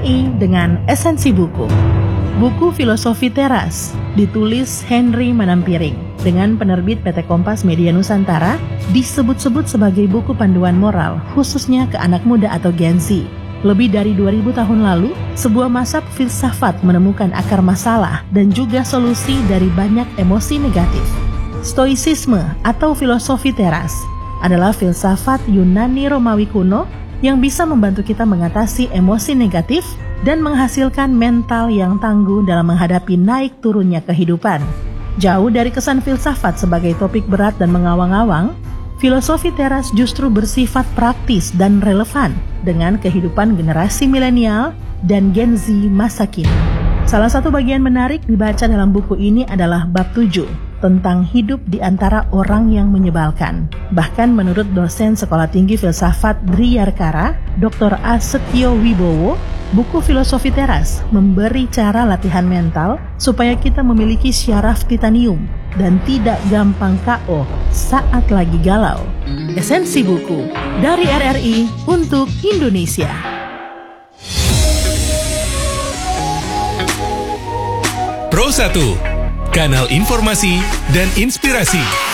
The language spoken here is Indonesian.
RRI dengan esensi buku. Buku Filosofi Teras ditulis Henry Manampiring dengan penerbit PT Kompas Media Nusantara, disebut-sebut sebagai buku panduan moral khususnya ke anak muda atau Gen Z. Lebih dari 2000 tahun lalu, sebuah mazhab filsafat menemukan akar masalah dan juga solusi dari banyak emosi negatif. Stoicisme atau filosofi teras adalah filsafat Yunani Romawi kuno yang bisa membantu kita mengatasi emosi negatif dan menghasilkan mental yang tangguh dalam menghadapi naik turunnya kehidupan. Jauh dari kesan filsafat sebagai topik berat dan mengawang-awang, filosofi teras justru bersifat praktis dan relevan dengan kehidupan generasi milenial dan Gen Z masa kini. Salah satu bagian menarik dibaca dalam buku ini adalah bab 7 tentang hidup di antara orang yang menyebalkan. Bahkan menurut dosen Sekolah Tinggi Filsafat Driyarkara, Dr. Asetyo Wibowo, buku Filosofi Teras memberi cara latihan mental supaya kita memiliki syaraf titanium dan tidak gampang KO saat lagi galau. Esensi buku dari RRI untuk Indonesia. Pro 1, kanal informasi dan inspirasi.